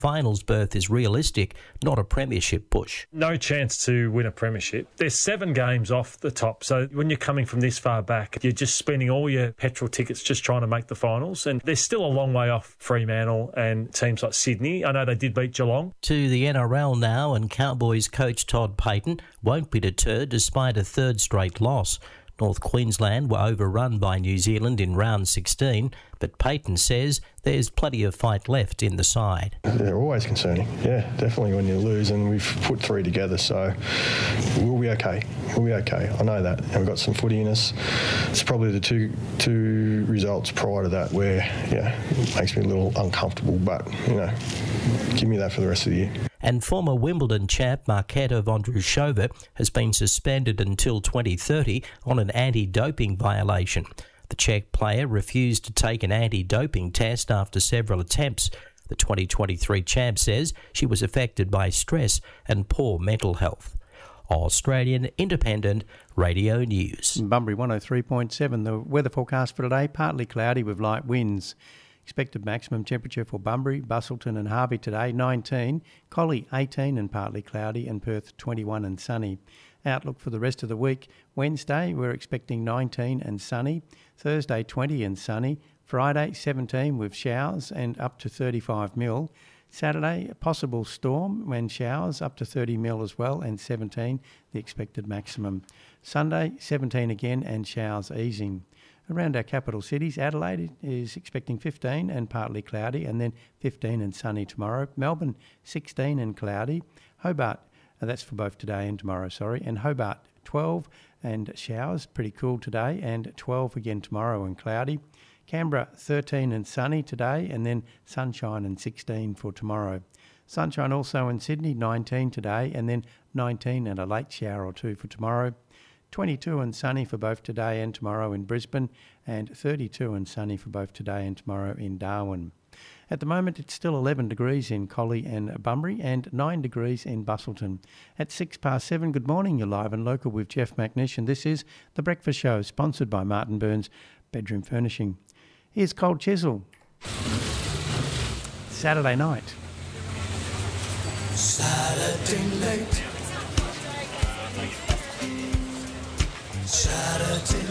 finals berth is realistic, not a premiership push. No chance to win a premiership. There's 7 games off the top, so when you're coming from this far back, you're just spending all your petrol tickets just trying to make the finals, and they're still a long way off Fremantle and teams like Sydney. I know they did beat Geelong. To the NRL now, and Cowboys coach Todd Payten won't be deterred despite a third straight loss. North Queensland were overrun by New Zealand in round 16, but Payten says there's plenty of fight left in the side. They're always concerning, yeah, definitely when you lose, and we've put 3 together, so we'll be okay. We'll be okay, I know that. And we've got some footy in us. It's probably the two results prior to that where, yeah, it makes me a little uncomfortable, but, give me that for the rest of the year. And former Wimbledon champ Marketa Vondrousova has been suspended until 2030 on an anti-doping violation. The Czech player refused to take an anti-doping test after several attempts. The 2023 champ says she was affected by stress and poor mental health. Australian Independent Radio News. Bunbury 103.7. The weather forecast for today, partly cloudy with light winds. Expected maximum temperature for Bunbury, Busselton and Harvey today, 19. Collie, 18 and partly cloudy, and Perth, 21 and sunny. Outlook for the rest of the week. Wednesday, we're expecting 19 and sunny. Thursday, 20 and sunny. Friday, 17 with showers and up to 35 mil. Saturday, a possible storm and showers up to 30 mil as well, and 17, the expected maximum. Sunday, 17 again and showers easing. Around our capital cities, Adelaide is expecting 15 and partly cloudy, and then 15 and sunny tomorrow. Melbourne, 16 and cloudy. Hobart, that's for both today and tomorrow, and Hobart, 12 and showers, pretty cool today, and 12 again tomorrow and cloudy. Canberra, 13 and sunny today, and then sunshine and 16 for tomorrow. Sunshine also in Sydney, 19 today, and then 19 and a late shower or 2 for tomorrow. 22 and sunny for both today and tomorrow in Brisbane, and 32 and sunny for both today and tomorrow in Darwin. At the moment, it's still 11 degrees in Collie and Bunbury and 9 degrees in Busselton. At 7:06, good morning, you're live and local with Jeff McNish, and this is The Breakfast Show, sponsored by Martin Burns Bedroom Furnishing. Here's Cold Chisel. Saturday night. Saturday night. Saturday